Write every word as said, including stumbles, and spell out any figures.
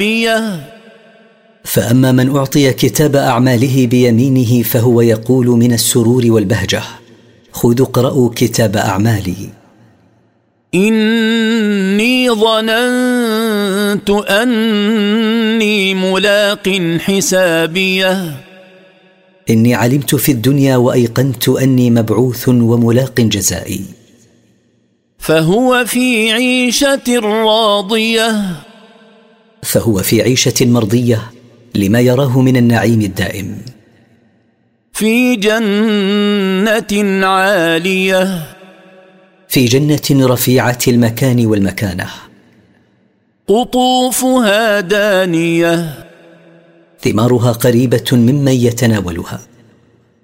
فأما من أعطي كتاب أعماله بيمينه فهو يقول من السرور والبهجة: خذوا اقرءوا كتاب أعمالي، إني ظننت أني ملاق حسابيه. إني علمت في الدنيا وأيقنت أني مبعوث وملاق جزائي. فهو في عيشة راضية. فهو في عيشة مرضية لما يراه من النعيم الدائم. في جنة عالية. في جنة رفيعة المكان والمكانة. قطوفها دانية. ثمارها قريبة ممن يتناولها.